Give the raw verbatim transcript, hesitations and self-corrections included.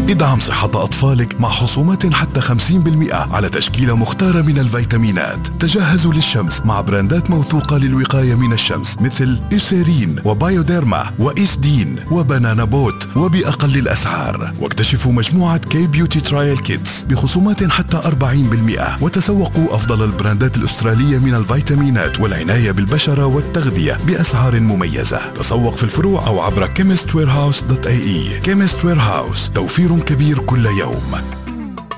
ادعم صحة أطفالك مع خصومات حتى خمسين بالمئة على تشكيلة مختارة من الفيتامينات. تجهزوا للشمس مع براندات موثوقة للوقاية من الشمس مثل إيسيرين وبايوديرما وإيسدين وبنانا بوت وبأقل الأسعار. واكتشفوا مجموعة كي بيوتي ترايل كيتس بخصومات حتى أربعين بالمئة، وتسوقوا أفضل البراندات الأسترالية من الفيتامينات والعناية بالبشرة والتغذية بأسعار مميزة. تسوق في الفروع أو عبر كيمست وير هاوس دوت اي اي. كيمست وير هاوس، توفير كبير كل يوم.